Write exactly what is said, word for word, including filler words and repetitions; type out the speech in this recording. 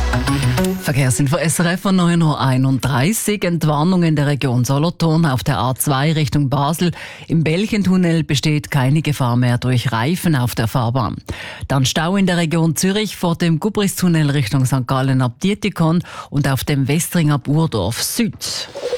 Verkehrsinfo S R F von neun Uhr einunddreißig. Entwarnung in der Region Solothurn auf der A zwei Richtung Basel. Im Belchentunnel besteht keine Gefahr mehr durch Reifen auf der Fahrbahn. Dann Stau in der Region Zürich vor dem Gubristunnel Richtung Sankt Gallen ab Dietikon und auf dem Westring ab Urdorf Süd.